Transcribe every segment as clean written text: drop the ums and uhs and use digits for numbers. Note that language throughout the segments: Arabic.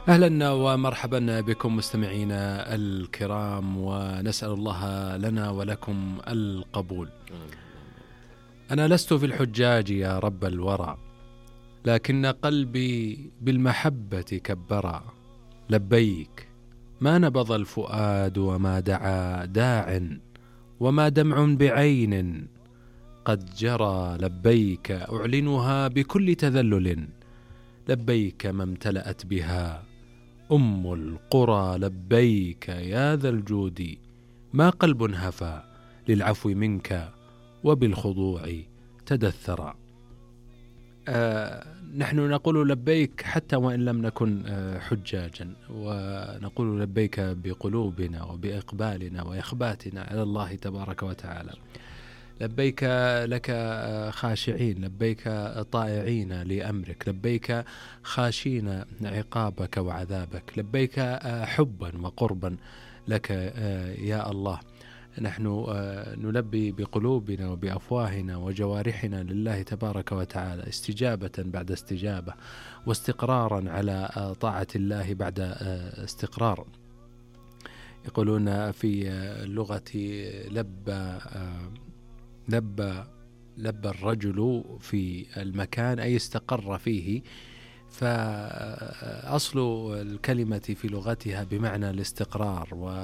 أهلا ومرحبا بكم مستمعينا الكرام، ونسأل الله لنا ولكم القبول. أنا لست في الحجاج يا رب الورى، لكن قلبي بالمحبة كبرا. لبيك ما نبض الفؤاد وما دعا داع، وما دمع بعين قد جرى. لبيك أعلنها بكل تذلل، لبيك ما امتلأت بها أم القرى. لبيك يا ذا الجود ما قلب هفى للعفو منك وبالخضوع تدثرا. نحن نقول لبيك حتى وإن لم نكن حجاجا، ونقول لبيك بقلوبنا وبإقبالنا وإخباتنا على الله تبارك وتعالى. لبيك لك خاشعين، لبيك طائعين لأمرك، لبيك خاشين عقابك وعذابك، لبيك حبا وقربا لك يا الله. نحن نلبي بقلوبنا وبأفواهنا وجوارحنا لله تبارك وتعالى، استجابة بعد استجابة، واستقرارا على طاعة الله بعد استقرار. يقولون في اللغة لبى الرجل في المكان أي استقر فيه، فأصل الكلمة في لغتها بمعنى الاستقرار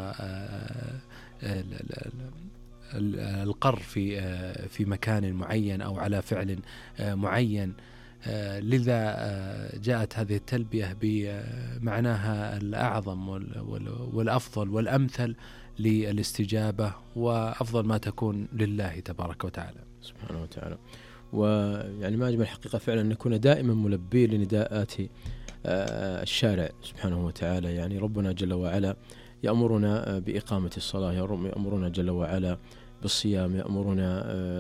والقر في مكان معين أو على فعل معين. لذا جاءت هذه التلبية بمعناها الأعظم والأفضل والأمثل للاستجابة، وأفضل ما تكون لله تبارك وتعالى سبحانه وتعالى. ويعني ما أجمل الحقيقة فعلا أن نكون دائما ملبين لنداءات الشارع سبحانه وتعالى. يعني ربنا جل وعلا يأمرنا بإقامة الصلاة، يأمرنا جل وعلا بالصيام، يأمرنا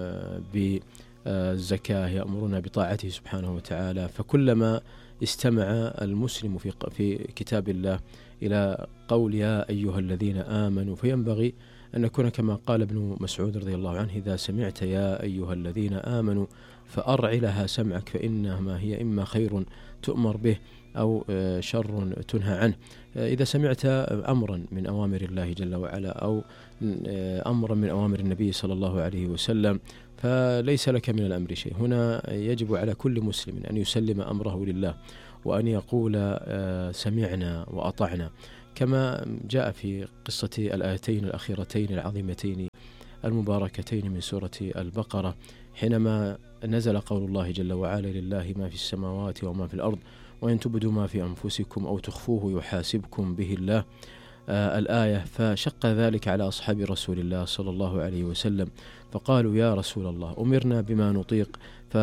بالزكاة، يأمرنا بطاعته سبحانه وتعالى. فكلما استمع المسلم في كتاب الله إلى قول يا أيها الذين آمنوا، فينبغي أن نكون كما قال ابن مسعود رضي الله عنه: إذا سمعت يا أيها الذين آمنوا فأرع لها سمعك، فإنما هي إما خير تؤمر به أو شر تنهى عنه. إذا سمعت أمرا من أوامر الله جل وعلا أو أمرا من أوامر النبي صلى الله عليه وسلم فليس لك من الأمر شيء. هنا يجب على كل مسلم أن يسلم أمره لله، وأن يقول سمعنا وأطعنا، كما جاء في قصة الآيتين الأخيرتين العظيمتين المباركتين من سورة البقرة، حينما نزل قول الله جل وعلا: لله ما في السماوات وما في الأرض وإن تبدوا ما في أنفسكم أو تخفوه يحاسبكم به الله. الآية فشق ذلك على أصحاب رسول الله صلى الله عليه وسلم، فقالوا: يا رسول الله أمرنا بما نطيق،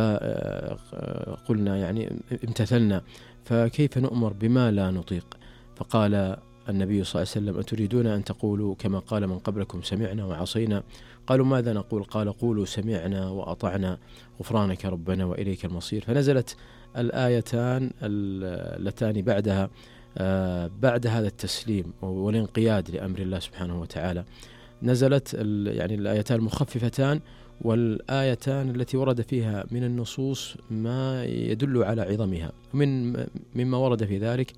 فقلنا يعني امتثلنا، فكيف نؤمر بما لا نطيق؟ فقال النبي صلى الله عليه وسلم: أتريدون أن تقولوا كما قال من قبلكم سمعنا وعصينا؟ قالوا: ماذا نقول؟ قال: قولوا سمعنا وأطعنا غفرانك ربنا وإليك المصير. فنزلت الآيتان اللتان بعدها بعد هذا التسليم والانقياد لأمر الله سبحانه وتعالى، نزلت يعني الآيتان المخففتان والآيتان التي ورد فيها من النصوص ما يدل على عظمها. مما ورد في ذلك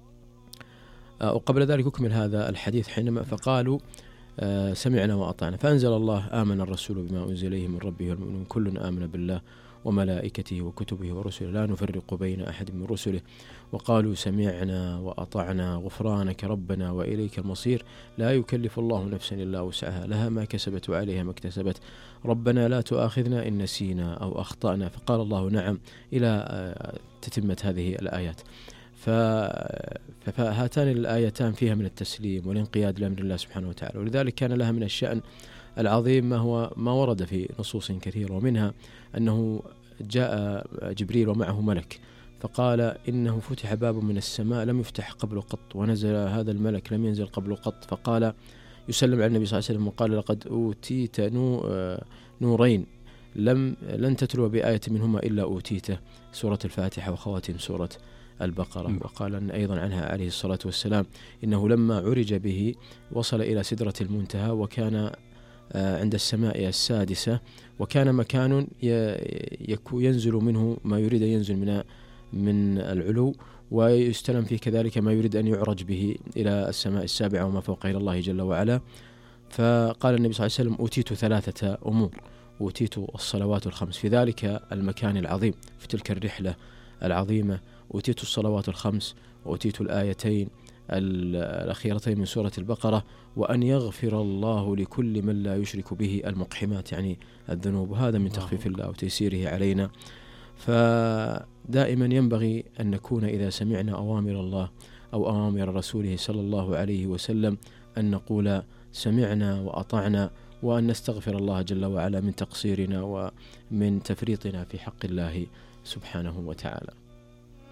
وقبل ذلك أكمل هذا الحديث حينما فقالوا سمعنا وأطعنا، فأنزل الله: آمن الرسول بما أنزل إليه من ربه والمؤمنون كل آمن بالله وملائكته وكتبه ورسله لا نفرق بين أحد من رسله وقالوا سمعنا وأطعنا غفرانك ربنا وإليك المصير لا يكلف الله نفسا إلا وسعها لها ما كسبت وعليها ما اكتسبت ربنا لا تؤاخذنا إن نسينا أو أخطأنا. فقال الله نعم إلى تتمة هذه الآيات. فهاتان الآيتان فيها من التسليم والانقياد لأمر الله سبحانه وتعالى، ولذلك كان لها من الشأن العظيم ما ورد في نصوص كثيرة، ومنها أنه جاء جبريل ومعه ملك فقال إنه فتح باب من السماء لم يفتح قبل قط، ونزل هذا الملك لم ينزل قبل قط، فقال يسلم على النبي صلى الله عليه وسلم وقال: لقد أوتيت نورين لن تتلو بآية منهما إلا أوتيته، سورة الفاتحة وخواتم سورة البقرة. وقال أيضا عنها عليه الصلاة والسلام إنه لما عرج به وصل إلى سدرة المنتهى، وكان عند السماء السادسة، وكان مكان ينزل منه ما يريد ينزل من العلو، ويستلم فيه كذلك ما يريد أن يعرج به إلى السماء السابعة وما فوق إلى الله جل وعلا. فقال النبي صلى الله عليه وسلم: أوتيت 3 أمور، أوتيت الصلوات ال5 في ذلك المكان العظيم، في تلك الرحلة العظيمة، أوتيت الصلوات ال5، وأوتيت الآيتين الأخيرتين من سورة البقرة، وأن يغفر الله لكل من لا يشرك به المقحمات، يعني الذنوب. وهذا من تخفيف الله وتيسيره علينا. فدائما ينبغي أن نكون إذا سمعنا أوامر الله أو أوامر رسوله صلى الله عليه وسلم أن نقول سمعنا وأطعنا، وأن نستغفر الله جل وعلا من تقصيرنا ومن تفريطنا في حق الله سبحانه وتعالى.